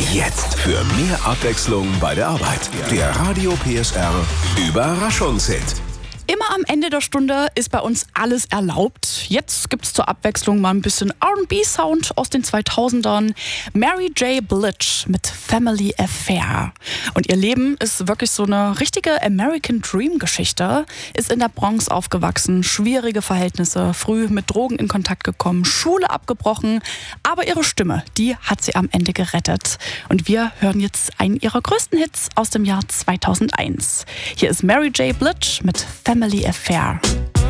Jetzt für mehr Abwechslung bei der Arbeit. Der Radio PSR Überraschungshit. Immer am Ende der Stunde ist bei uns alles erlaubt. Jetzt gibt's zur Abwechslung mal ein bisschen R&B-Sound aus den 2000ern. Mary J. Blige mit Family Affair. Und ihr Leben ist wirklich so eine richtige American Dream-Geschichte. Ist in der Bronx aufgewachsen, schwierige Verhältnisse, früh mit Drogen in Kontakt gekommen, Schule abgebrochen. Aber ihre Stimme, die hat sie am Ende gerettet. Und wir hören jetzt einen ihrer größten Hits aus dem Jahr 2001. Hier ist Mary J. Blige mit Family Affair.